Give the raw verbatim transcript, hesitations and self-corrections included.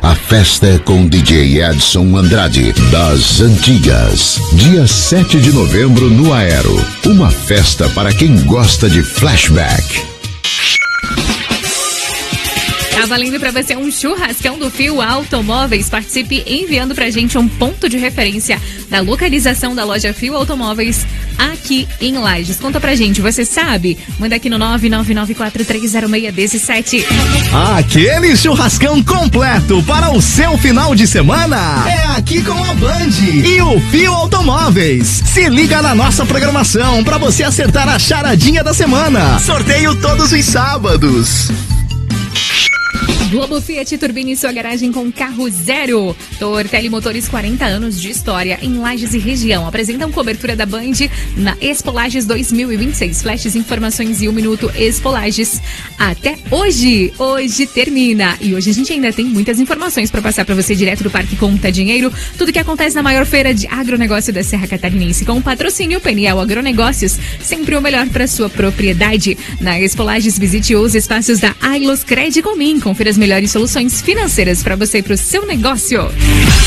A festa é com D J Edson Andrade, das antigas. Dia sete de novembro no Aero. Uma festa para quem gosta de flashback. Tá valendo pra você um churrascão do Fio Automóveis. Participe enviando pra gente um ponto de referência da localização da loja Fio Automóveis aqui em Lages. Conta pra gente, você sabe? Manda aqui no nove nove nove quatro três zero seis um sete. Aquele churrascão completo para o seu final de semana é aqui com a Band e o Fio Automóveis. Se liga na nossa programação pra você acertar a charadinha da semana. Sorteio todos os sábados. Globo Fiat Turbine, sua garagem com carro zero. Tortelli Motores, quarenta anos de história em Lages e região. Apresentam cobertura da Band na Expo Lages dois mil e vinte e seis. Flashes, informações e um minuto Expo Lages. Até hoje. Hoje termina. E hoje a gente ainda tem muitas informações para passar para você direto do Parque Conta Dinheiro. Tudo que acontece na maior feira de agronegócio da Serra Catarinense. Com o patrocínio Peniel Agronegócios. Sempre o melhor para sua propriedade. Na Expo Lages, visite os espaços da Ailos Credicomim. Confira as melhores soluções financeiras para você e para o seu negócio.